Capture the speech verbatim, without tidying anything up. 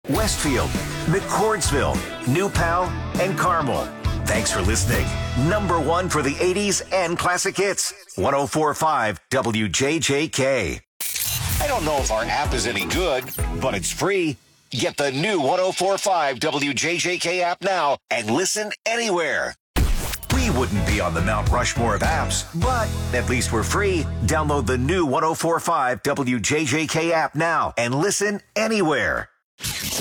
Westfield, McCordsville, New Pal, and Carmel. Thanks for listening. Number one for the eighties and classic hits. one oh four point five W J J K. I don't know if our app is any good, but it's free. Get the new one oh four point five W J J K app now and listen anywhere. We wouldn't be on the Mount Rushmore of apps, but at least we're free. Download the new one oh four point five W J J K app now and listen anywhere.